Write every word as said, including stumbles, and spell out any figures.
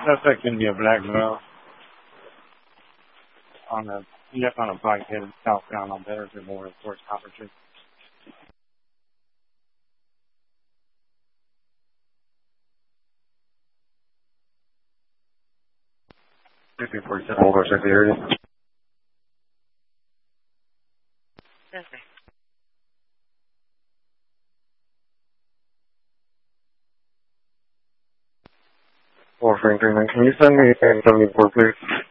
Suspect can be a black male on a left on a bike headed southbound on Veterans Memorial towards Copper Tree. fifteen forty-seven, over check the area. Yes, sir. Four Frank three nine, can you send me a seventy-four, please?